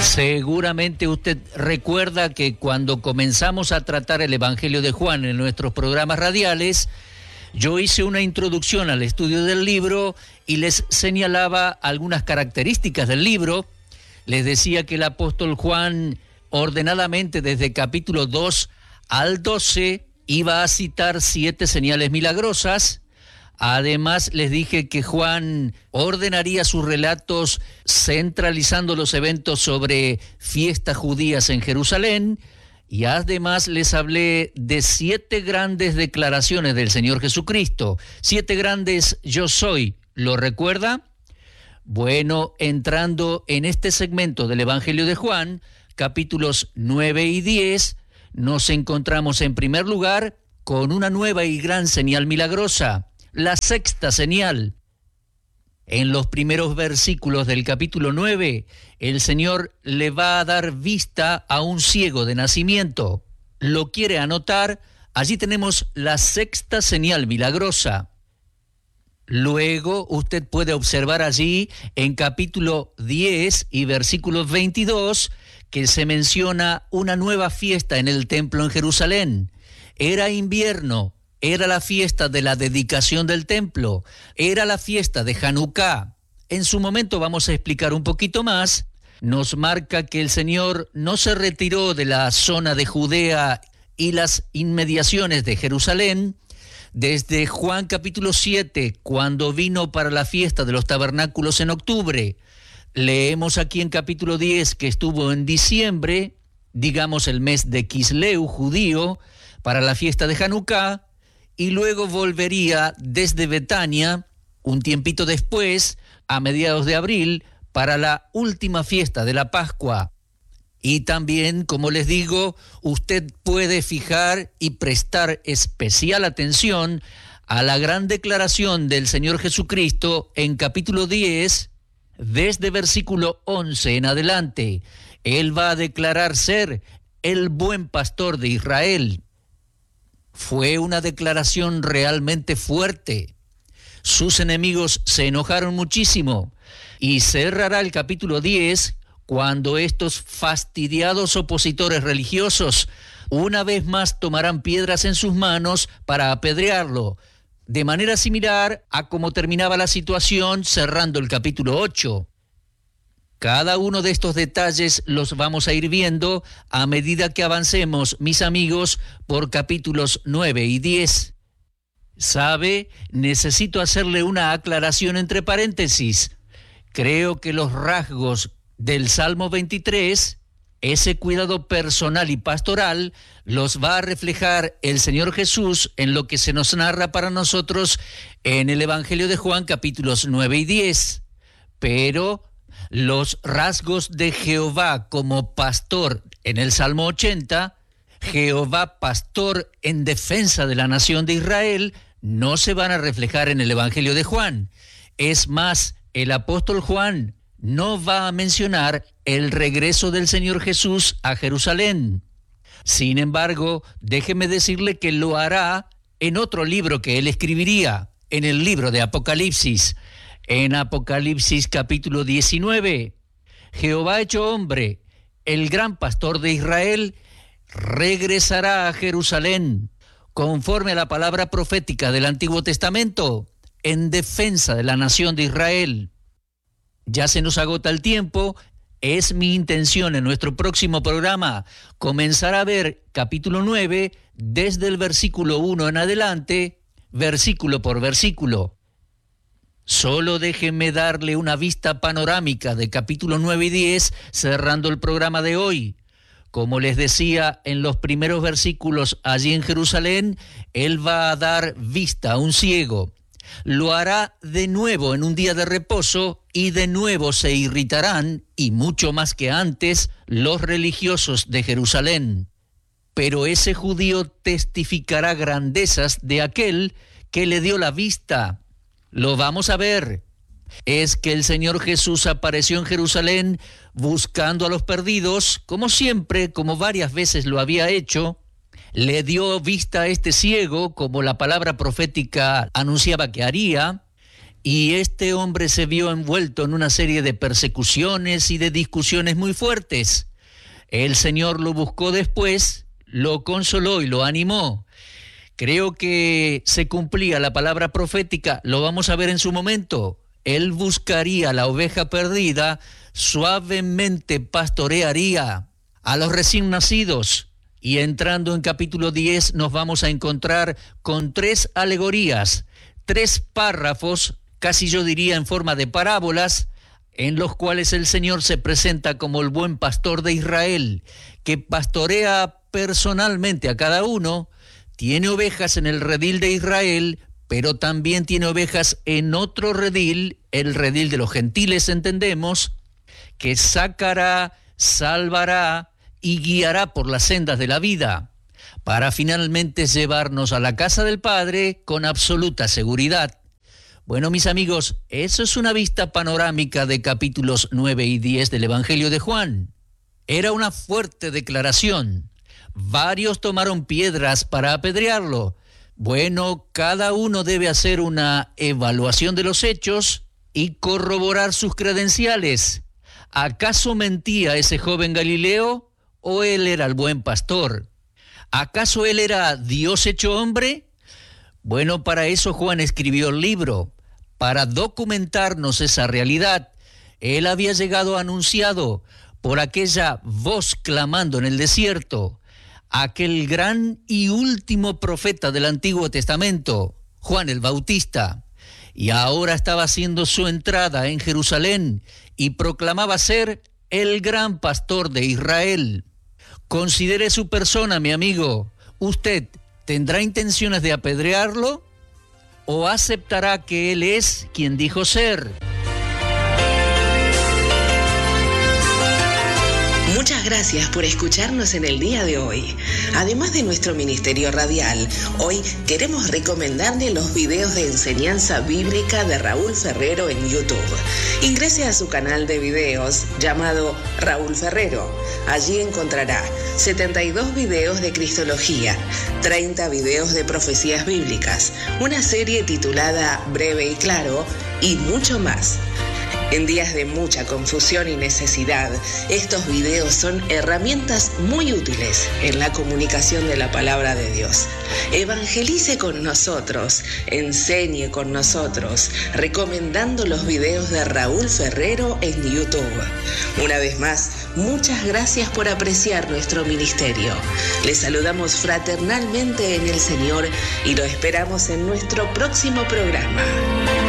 Seguramente usted recuerda que cuando comenzamos a tratar el Evangelio de Juan en nuestros programas radiales, yo hice una introducción al estudio del libro y les señalaba algunas características del libro. Les decía que el apóstol Juan, ordenadamente desde capítulo 2 al 12, iba a citar 7 señales milagrosas. Además, les dije que Juan ordenaría sus relatos centralizando los eventos sobre fiestas judías en Jerusalén, y además les hablé de 7 grandes declaraciones del Señor Jesucristo, 7 grandes yo soy. ¿Lo recuerda? Bueno, entrando en este segmento del Evangelio de Juan, capítulos 9 y 10, nos encontramos en primer lugar con una nueva y gran señal milagrosa, la sexta señal. En los primeros versículos del capítulo 9, el Señor le va a dar vista a un ciego de nacimiento. ¿Lo quiere anotar? Allí tenemos la sexta señal milagrosa. Luego usted puede observar allí en capítulo 10 y versículo 22 que se menciona una nueva fiesta en el templo en Jerusalén. Era invierno. Era la fiesta de la dedicación del templo, era la fiesta de Hanukkah. En su momento vamos a explicar un poquito más. Nos marca que el Señor no se retiró de la zona de Judea y las inmediaciones de Jerusalén. Desde Juan capítulo 7, cuando vino para la fiesta de los tabernáculos en octubre, leemos aquí en capítulo 10 que estuvo en diciembre, digamos el mes de Kisleu judío, para la fiesta de Hanukkah, y luego volvería desde Betania, un tiempito después, a mediados de abril, para la última fiesta de la Pascua. Y también, como les digo, usted puede fijar y prestar especial atención a la gran declaración del Señor Jesucristo en capítulo 10, desde versículo 11 en adelante. Él va a declarar ser el buen pastor de Israel. Fue una declaración realmente fuerte. Sus enemigos se enojaron muchísimo y cerrará el capítulo 10 cuando estos fastidiados opositores religiosos una vez más tomarán piedras en sus manos para apedrearlo, de manera similar a cómo terminaba la situación cerrando el capítulo 8. Cada uno de estos detalles los vamos a ir viendo a medida que avancemos, mis amigos, por capítulos 9 y 10. ¿Sabe? Necesito hacerle una aclaración entre paréntesis. Creo que los rasgos del Salmo 23, ese cuidado personal y pastoral, los va a reflejar el Señor Jesús en lo que se nos narra para nosotros en el Evangelio de Juan, capítulos 9 y 10. Pero los rasgos de Jehová como pastor en el Salmo 80, Jehová pastor en defensa de la nación de Israel, no se van a reflejar en el Evangelio de Juan. Es más, el apóstol Juan no va a mencionar el regreso del Señor Jesús a Jerusalén. Sin embargo, déjeme decirle que lo hará en otro libro que él escribiría, en el libro de Apocalipsis. En Apocalipsis capítulo 19, Jehová hecho hombre, el gran pastor de Israel, regresará a Jerusalén, conforme a la palabra profética del Antiguo Testamento, en defensa de la nación de Israel. Ya se nos agota el tiempo. Es mi intención en nuestro próximo programa comenzar a ver capítulo 9 desde el versículo 1 en adelante, versículo por versículo. Solo déjenme darle una vista panorámica de capítulo 9 y 10, cerrando el programa de hoy. Como les decía, en los primeros versículos allí en Jerusalén, él va a dar vista a un ciego. Lo hará de nuevo en un día de reposo y de nuevo se irritarán, y mucho más que antes, los religiosos de Jerusalén. Pero ese judío testificará grandezas de aquel que le dio la vista. Lo vamos a ver. Es que el Señor Jesús apareció en Jerusalén buscando a los perdidos, como siempre, como varias veces lo había hecho. Le dio vista a este ciego, como la palabra profética anunciaba que haría. y este hombre se vio envuelto en una serie de persecuciones y de discusiones muy fuertes. El Señor lo buscó después, lo consoló y lo animó. Creo que se cumplía la palabra profética, lo vamos a ver en su momento. Él buscaría la oveja perdida, suavemente pastorearía a los recién nacidos. Y entrando en capítulo 10 nos vamos a encontrar con 3 alegorías, 3 párrafos, casi yo diría en forma de parábolas, en los cuales el Señor se presenta como el buen pastor de Israel, que pastorea personalmente a cada uno, tiene ovejas en el redil de Israel, pero también tiene ovejas en otro redil, el redil de los gentiles, entendemos, que sacará, salvará y guiará por las sendas de la vida, para finalmente llevarnos a la casa del Padre con absoluta seguridad. Bueno, mis amigos, eso es una vista panorámica de capítulos 9 y 10 del Evangelio de Juan. Era una fuerte declaración. Varios tomaron piedras para apedrearlo. Bueno, cada uno debe hacer una evaluación de los hechos y corroborar sus credenciales. ¿Acaso mentía ese joven Galileo o él era el buen pastor? ¿Acaso él era Dios hecho hombre? Bueno, para eso Juan escribió el libro, para documentarnos esa realidad. Él había llegado anunciado por aquella voz clamando en el desierto, aquel gran y último profeta del Antiguo Testamento, Juan el Bautista, y ahora estaba haciendo su entrada en Jerusalén y proclamaba ser el gran pastor de Israel. Considere su persona, mi amigo. ¿Usted tendrá intenciones de apedrearlo o aceptará que él es quien dijo ser? Muchas gracias por escucharnos en el día de hoy. Además de nuestro ministerio radial, hoy queremos recomendarle los videos de enseñanza bíblica de Raúl Ferrero en YouTube. Ingrese a su canal de videos llamado Raúl Ferrero. Allí encontrará 72 videos de Cristología, 30 videos de profecías bíblicas, una serie titulada Breve y Claro y mucho más. En días de mucha confusión y necesidad, estos videos son herramientas muy útiles en la comunicación de la palabra de Dios. Evangelice con nosotros, enseñe con nosotros, recomendando los videos de Raúl Ferrero en YouTube. Una vez más, muchas gracias por apreciar nuestro ministerio. Les saludamos fraternalmente en el Señor y lo esperamos en nuestro próximo programa.